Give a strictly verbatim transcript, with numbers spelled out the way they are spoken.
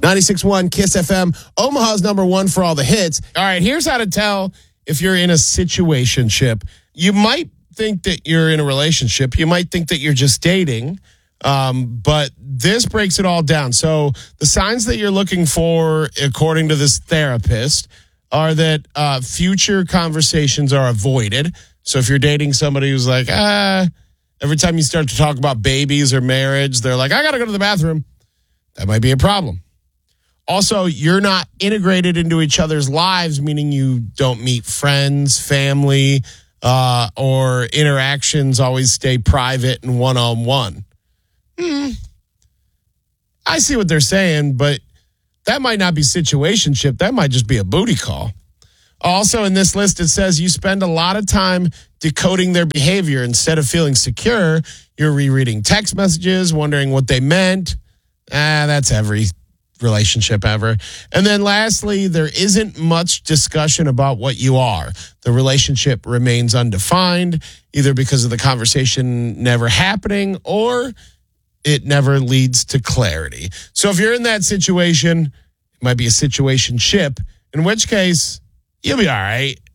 ninety-six point one Kiss F M, Omaha's number one for all the hits. All right, here's how to tell if you're in a situationship. You might think that you're in a relationship. You might think that you're just dating. Um, but this breaks it all down. So the signs that you're looking for, according to this therapist, are that uh, future conversations are avoided. So if you're dating somebody who's like, ah, every time you start to talk about babies or marriage, they're like, I got to go to the bathroom. That might be a problem. Also, you're not integrated into each other's lives, meaning you don't meet friends, family, uh, or interactions always stay private and one-on-one. Hmm. I see what they're saying, but that might not be situationship. That might just be a booty call. Also, in this list, it says you spend a lot of time decoding their behavior. Instead of feeling secure, you're rereading text messages, wondering what they meant. Ah, that's every relationship ever. And then lastly, there isn't much discussion about what you are. The relationship remains undefined, either because of the conversation never happening or it never leads to clarity. So if you're in that situation, it might be a situationship, in which case you'll be all right.